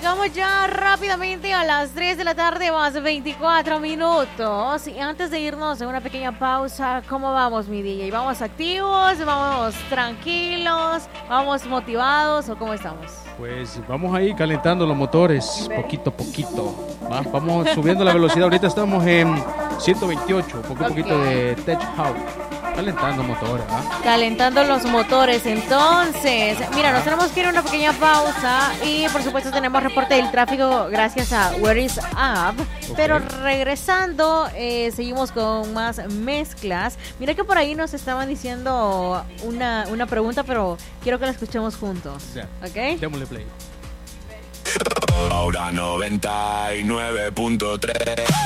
llegamos ya rápidamente a las 3 de la tarde más 24 minutos. Y antes de irnos a una pequeña pausa, ¿cómo vamos, mi DJ? ¿Vamos activos? ¿Vamos tranquilos? ¿Vamos motivados? ¿O cómo estamos? Pues vamos ahí calentando los motores, poquito a poquito. Vamos subiendo la velocidad. Ahorita estamos en 128, poquito de Tech House. Calentando motores, Calentando los motores. Entonces, mira, nos tenemos que ir a una pequeña pausa y por supuesto tenemos reporte del tráfico gracias a Where is Up. Okay. Pero regresando, seguimos con más mezclas. Mira que por ahí nos estaban diciendo una pregunta, pero quiero que la escuchemos juntos. Yeah. ¿Ok? Démosle play. Ahora 99.3